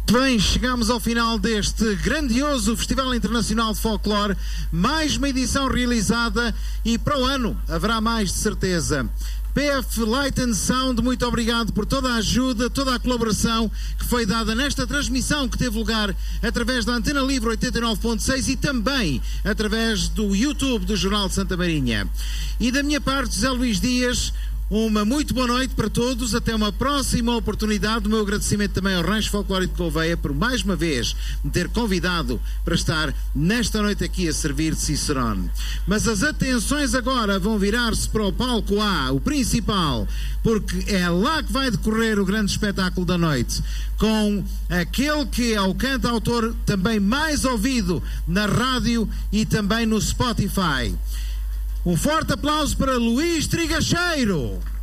Bem, chegamos ao final deste grandioso Festival Internacional de Folclore, mais uma edição realizada e para o ano haverá mais de certeza. PF Light and Sound, muito obrigado por toda a ajuda, toda a colaboração que foi dada nesta transmissão que teve lugar através da Antena Livre 89.6 e também através do YouTube do Jornal de Santa Marinha. E da minha parte, José Luís Dias, uma muito boa noite para todos, até uma próxima oportunidade. O meu agradecimento também ao Rancho Folclórico de Gouveia por mais uma vez me ter convidado para estar nesta noite aqui a servir de Cicerone. Mas as atenções agora vão virar-se para o palco A, o principal, porque é lá que vai decorrer o grande espetáculo da noite, com aquele que é o cantautor também mais ouvido na rádio e também no Spotify. Um forte aplauso para Luís Trigacheiro.